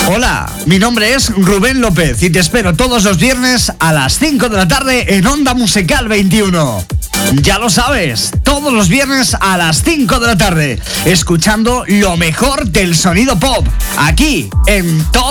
Hola, mi nombre es Rubén López y te espero todos los viernes a las 5 de la tarde en Onda Musical 21. Ya lo sabes, todos los viernes a las 5 de la tarde, escuchando lo mejor del sonido pop, aquí en